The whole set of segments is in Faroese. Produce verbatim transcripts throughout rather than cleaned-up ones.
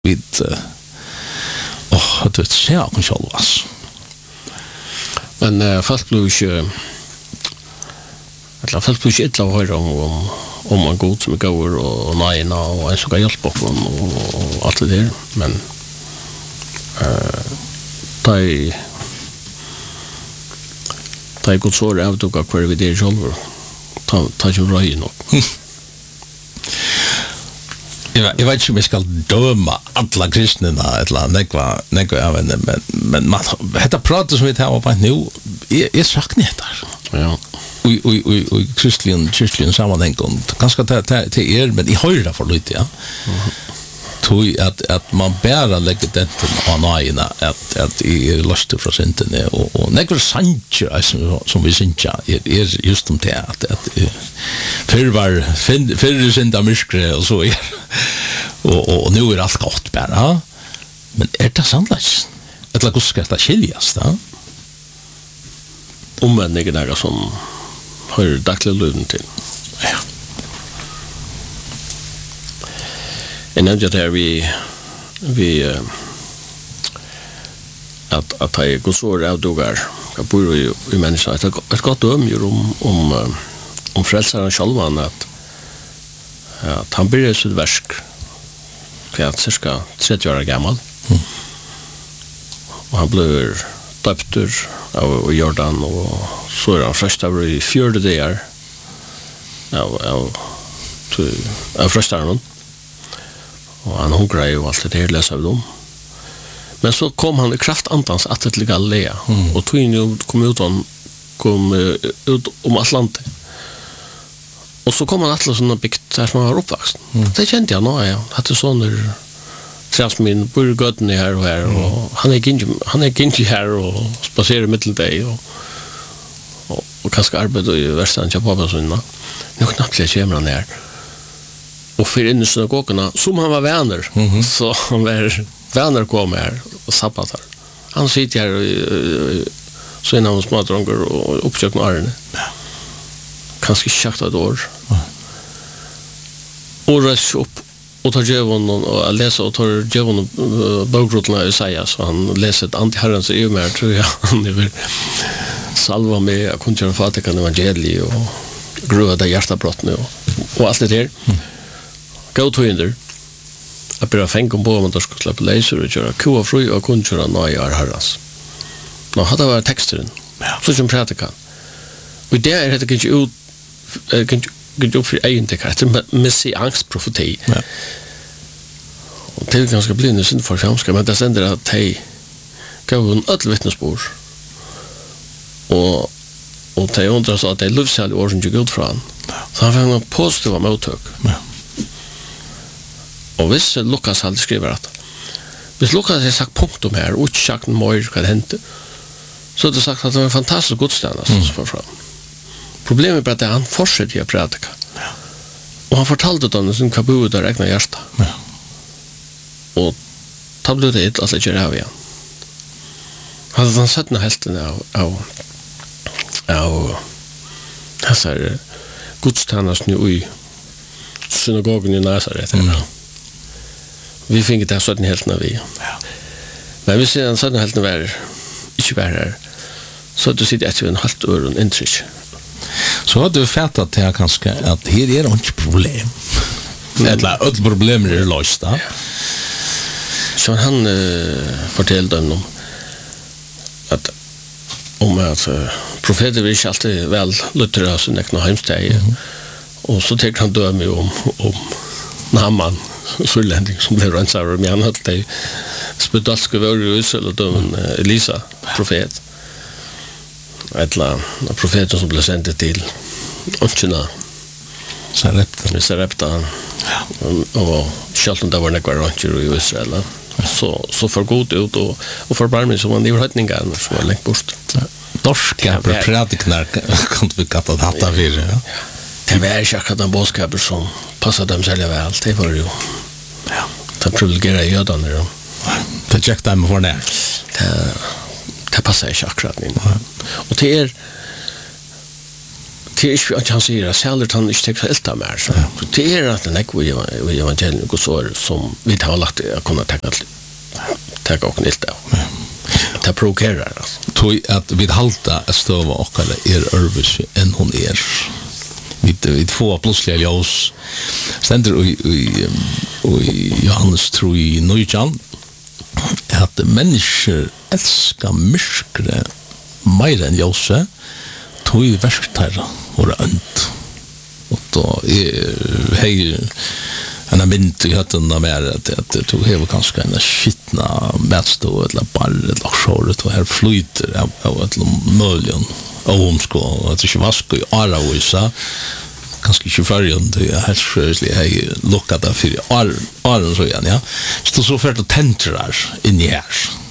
vid åh, det vet jag kan själv alltså. Men uh, fast blir ju Alla fast blir inte att höra om om om man god som går och nejna och en så kan hjälpa och, och allt det där, men eh tai tai god så är det att kvar vid det själva. Ta ta ju röj nog. Jag, jag vet inte om jag ska döma alla kristna eller nekva, nekva av henne, men, men man, detta pratar som vi tar på nu, är, är saknetar. Ja. Och och och och kristligen kristligen sammanhang ganska till till er, men I höjer det för lite, ja. Tog att att man bara lägger det till anajna att att I lust för synden och och nekva sancher som som vi synja är är just om det att att för var för synda myskre och så är och och nu är allt gott bara. Men är det sannligt? Att la kuska sta skiljas då? Omvändningen är som hör dagliga luden till. Ja. En annan där vi vi uh, att att jag går så där dogar. Jag bor ju I människan att ett gott döm ju om om uh, om frälsaren självan att att han började sitt verk kvart cirka trettio år gammal. Mm. Och han blev döpt av Jordan och så är han först av I fjärde dagar av av av första dagen. Och han hungrar ju allt det här läsa av dem. Men så kom han I kraft antans att det till Galilea. Mm. Och tog in kom ut han kom ut om Atlanten. Och så kom han att såna byggt där som var uppvuxen. Mm. Det kände jag nog, ja. Hade såna träs min burgöten här och här mm. och han är inte han är inte här och spacerar mitt dig och och, och kanske arbetar I västan jag på såna. Nu knappt jag kommer han här. Och för in I synagogorna som han var vänner. Mm-hmm. Så han var vänner kom här och sabbatar. Han sitter här och så är han små dronker och uppsöker Arne. Ja. Kanske schakt ett år. Mm. Och rätt upp och tar Jevon och läser och tar Jevon bogrotlarna Isaiah så han läser ett anti-herrens I mer tror jag. Han är väl salva med att kunna göra fatikan evangeliet och gruva där hjärtabrott nu och, och allt det där. Mm. Gå till hinder. Att börja fänga om på man då ska släppa laser och göra kua fru och kunna göra nöja herras. Nå hade varit texten. Ja. Så som pratikan. Och det är det kanske ut kanske kanske upp för egen tekst med sig angstprofeti. Ja. Och det är ganska blivande synd för framska men det sänder att hej gav en öll vittnesbord. Och och det undrar så att det är livsärlig år som gick ut från. Så han fick en positiv mottök. Ja. Och hvis Lukas hade skrivit att hvis Lukas hade sagt punkt om här och inte sagt mer vad hände så hade sagt att det var en fantastisk godstjänst mm. som var fram. Problemet är att han fortsätter att predika. Ja. Och han fortalte dem sin kabu där egna hjärta. Ja. Och då blev det inte att det gör av igen. Han hade sett den hälften av av av dessa godstjänst nu I synagogen I Nazaret. Mm. Vi fick det sådana helt när vi. Ja. Men vi ser en sådana helt när vi inte var här. Så du sitter efter en halvt år och intryck. Så har du fattat det här kanske att här är det inte problem. Eller alla problem är lösta. Ja. Så han uh, fortällde om att om att uh, profeter vill inte alltid väl lyttra sin egna hemsteg. Mm. Och så tänker han döma om om Naman surlending som blev rensad med han hade det spedalska var ju Israel och dömen Elisa profet. Ettla profeten som blev sänd till Ochina Sarepta Sarepta och Shalton där var några rancher I Israel. Så så för god ut och och för barmen som man överhöjningar som var längt bort. Dorska prediknar kan vi katta hatta vir. Ja. Det var inte akkurat en bådskaper som passade dem själva väl. Det var ju ja. Det privilegierade jödarna. Ja. Det checkade dem för det. Det, det passade inte akkurat. Ja. Och det är det är inte han säger att säljer han inte täcker helt mer så det är att den ekvi evangelien går så som vi har lagt att kunna täcka täcka och inte det provokerar alltså tog att vi halta att stöva och är örvis än hon är vi vi får plötsligt ljus ständer i i i Johannes tror i Nujjan att människor älskar mörkret mer än ljuset tog i verktyg våra önt och då är hej en mynd i hötten mer att det tog hela kanske en skitna mätstå eller bara eller short och här flyter av av ett möjligen omskå att det vaska i alla vissa kanske inte förrän det är själsligt hej lockat där för all all så igen ja så så för att tentrar in i här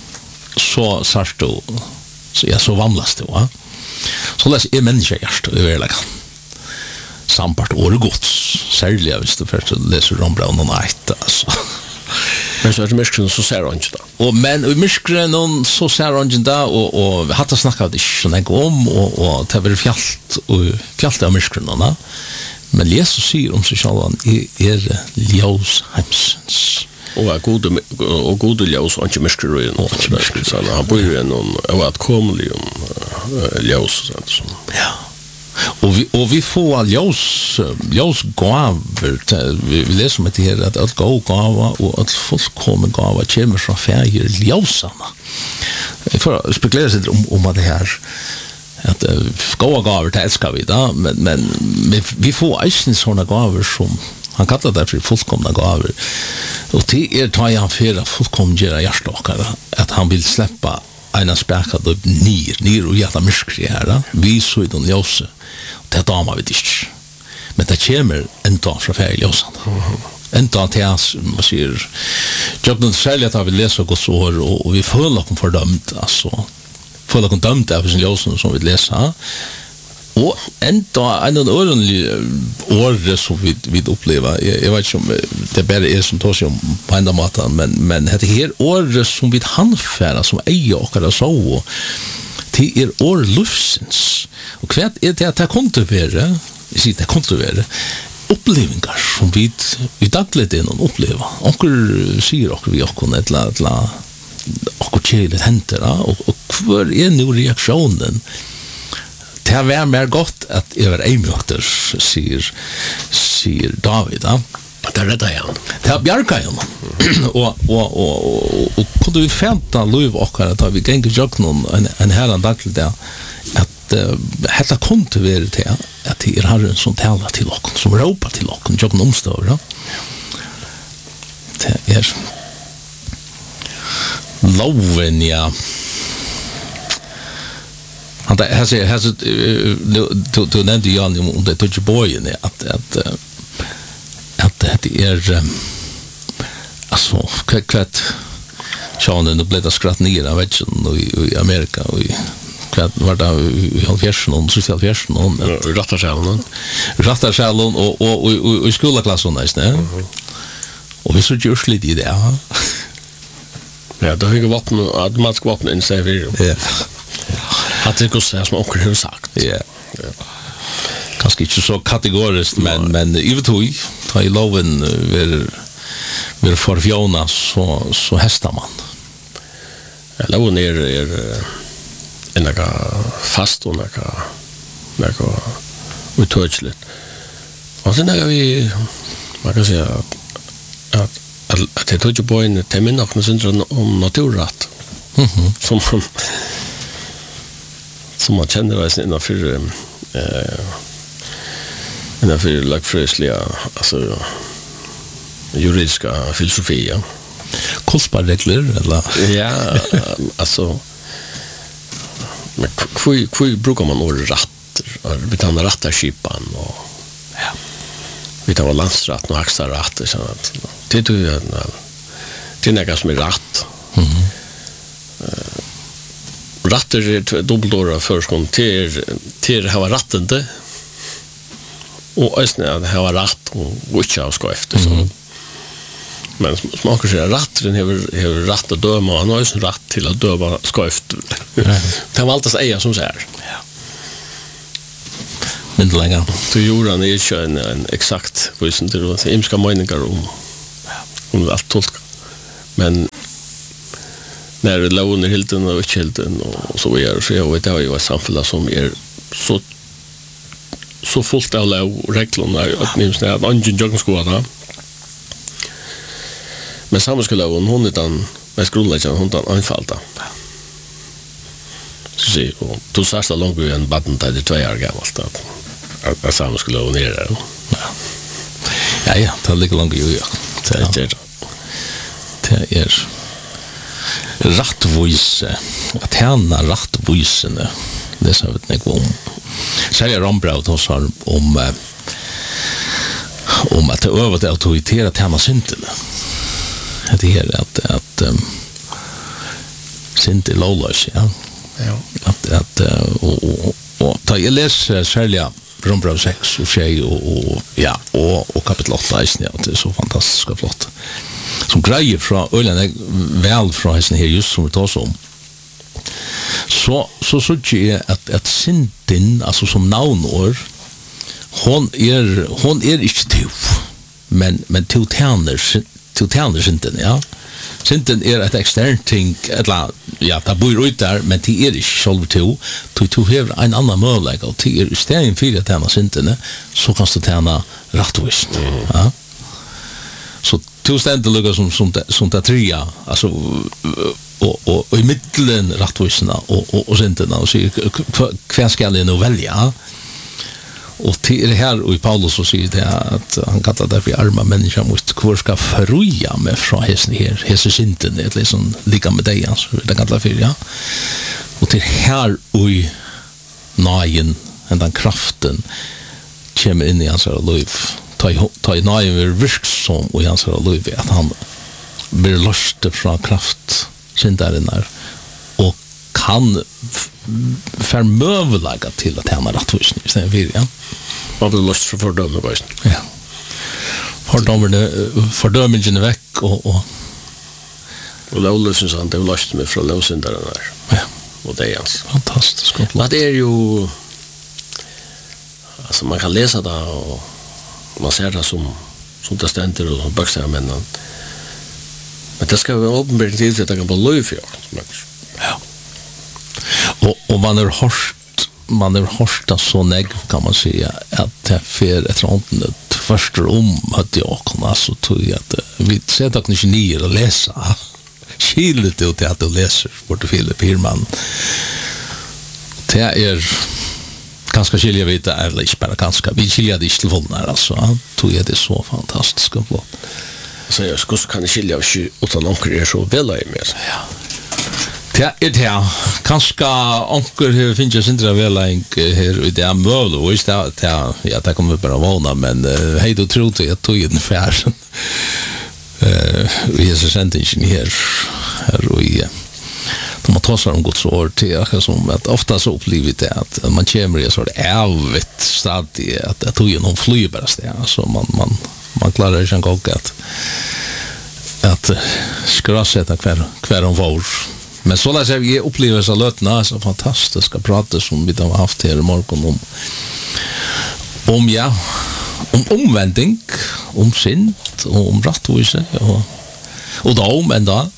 så sarst då så jag så vamlas det va så läs är människa just det är like sampart orgods särskilt hvis du för att läsa Rombrand och night alltså men så är det mycket så ser han inte då och men i myskren och så ser han inte och och hade snackat det så jag om och och det var fjällt och fjällt av myskren men Jesus säger om sig själv är är ljus hemsens och god och god ljus och inte myskren och så han bor ju någon och att komma ljus så ja och vi och vi får ljus ljus gåvor vi läser med det här att allt gå gåva och allt fullkommen gåva kommer från färger ljusarna för att spekulera sig om om det här att gåva gåvor det ska vi då men men vi får inte såna gåvor som han kallar det för fullkomna gåvor och det är tar han för att fullkomna hjärtlockare att han vill släppa en aspekt av ner ner och jätta myskri här vi så i den ljuset det damer vi inte men det kommer ändå från färgljusen ändå till oss man säger jag den sälja att vi läser och så och vi får någon fördömt alltså får någon dömt av sin ljusen som vi läser och ändå en ordentlig ord som vi vi upplever jag vet inte om det bara är som tar sig om på andra maten men men det här ord som vi handfärda som äger och eller så till er år lufsens och kvart är det att det kontrollera sitt det kontrollera upplevelser som vi vi dagligen in och uppleva onkel säger och vi också ett la la och det händer och och vad är nu reaktionen det har varit mer gott att över en minuter säger säger David ja det räddar han det har bjärka han och och och och kunde vi fämta lov och att vi gäng jag någon en en herran dagligen där att detta kunde vara det att det har en sån tala till och som ropar till och jag någon omstår ja det är loven ja han det har sig har du du nämnde ju om det touch boy att att att det är alltså kvart Sean den blev det skratt ner av vet i Amerika och kvart var det i halvfjärden och social fjärden och rattar själon rattar själon och och och i skolklassen nästan och vi så just lite i det ja då har ju vapen automatisk vapen in sig vi ja att det går så som onkel har sagt ja kanske inte så kategoriskt men men i vet hur ta i loven vill vill förfjona så så hästar man loven är är en några fast och några några uttouchligt och sen har vi man kan säga att att det touch boy det minns också syndrom om naturrätt mhm som som man känner det innanför eh innanför lagfrösliga alltså juridiska filosofi ja kostbarregler eller ja alltså men kvui kvui brukar man ord rätt vi tar en rättarskipan och ja vi tar landsrätt och högsta rätt så att det är ju det är något som är rätt mhm ratter är dubbelåra förskon till till ha ratten det och ösnä att ha rätt och inte ha ska efter så men smakar sig ratten har har rätt att döma han har ju rätt till att döma ska efter det var alltid säga som så här ja inte längre. Du gjorde han inte en, en exakt vysen till det. Jag ska meningar om, om allt tolka. Men när loven är helt och inte helt och så är så jag vet det har ju ett samhälle som är så så fullt av lov och regler att minst när man inte joggar skolan. Men samhällsloven hon är den mest grundläggande hon den anfallta. Så se och du sa så långt en button där det två år gammalt att att samhällsloven är där. Ja. Ja, ja, det ligger långt ju. Det är det är rattvise, att hända rattvisen, det sa vi inte om. Sälja Rombrauth hos har om om att det över att auktoritera till hans synten. Det är att att um, synte lawless, ja. Ja. Att att och och, och ta jag läser sälja Rombrauth sex och tjej och, och ja och och kapitel åtta är det är så fantastiskt flott. Som grejer från ölen väl från hästen här just som vi tar om. Så så så är att att synten alltså som namnord hon är hon är inte tuf men men till tärner till tärner synten ja. Synten är ett externt ting eller ja det bor ut där men det är inte själv till to to have en annan möjlighet och till istället för att tärna synten så kan du tärna rättvis. Mm. Ja. Så tillstånd det lukar som som som det trea alltså och och och i mitten rättvisarna och och och synterna och så kvar ska det nog välja och till det här och i Paulus så säger det att han kallar det för arma människa måste kvar ska förroja med från hästen här hästen synten det är liksom lika med dig alltså det kallar för ja och till här och i nagen den kraften kommer in i hans liv ta i ta i nagen är virksom och i hans liv att han blir löst från kraft syndaren där och kan förmövlaga till att han har rättvis istället för ja. Vad blir löst för fördöme bara. Ja. Fördömande fördömningen är väck och och och lålösen så han det löst med från låsyndaren där. Ja. Och det är hans. Fantastiskt. Men det är ju alltså man kan läsa det och man ser det som som det ständer och böcker men men det ska vara uppenbart till att det kan bli löv för ja. Och och man har hört man har hört så neg kan man säga att det för ett rundet första om att jag kan alltså tog att vi ser att ni genier att läsa skilt det till att du läser portfölj Pirman det är ganska skilja vita är inte bara ganska vi skilja det till volnar alltså tog jag det så fantastiskt blott så jag skulle kan skilja oss utan onkel är så väl i mer ja ja det här kanske onkel finns ju inte väl här i det möl och ist det ja det kommer bara vana men hej då tror jag att tog en färs eh vi är så sentingen här här och i de har tassar om Guds ord till jag som att ofta så upplever det att man kommer i så det är ett stadie att det tog ju någon flyg bara det alltså man man man klarar sig en att att skrassätta kvar kvar om vår men så där så vi upplever så lötna så fantastiska prata som vi har haft här i morgon om om ja om omvändning om synd och om rättvisa och och då om ända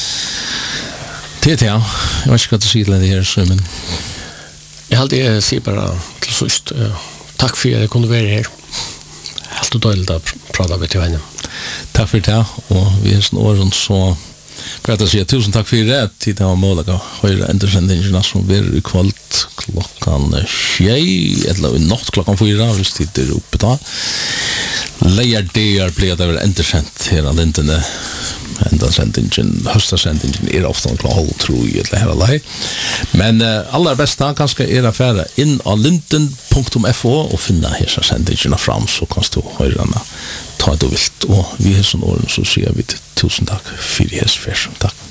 det ja jag vet inte vad du säger det här så men jag hade jag säger bara till sist tack för att jag kunde vara här allt och dåligt att prata med till henne tack för det och vi är snåren så Prata säga tusen tack för det till det var möjligt att höra ändåsändningarna som blir i kvalt klockan tjej eller i natt klockan fyra hvis det är uppe då. Lejer det är blir det väl ändåsänt hela linten ändåsändningen höstasändningen är ofta klockan halv tror jag eller hela lej. Men uh, allra bästa kanske är att färra in av linten punkt f o och finna hela sändningarna fram så kan du höra den ta det vilt och vi är så någon så ser vi tusen tack för det här. Tack.